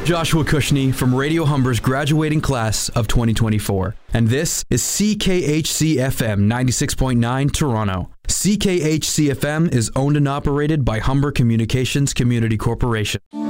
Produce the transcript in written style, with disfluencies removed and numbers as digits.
Joshua Cushney from Radio Humber's graduating class of 2024, and this is CKHC-FM 96.9 Toronto. CKHC-FM is owned and operated by Humber Communications Community Corporation.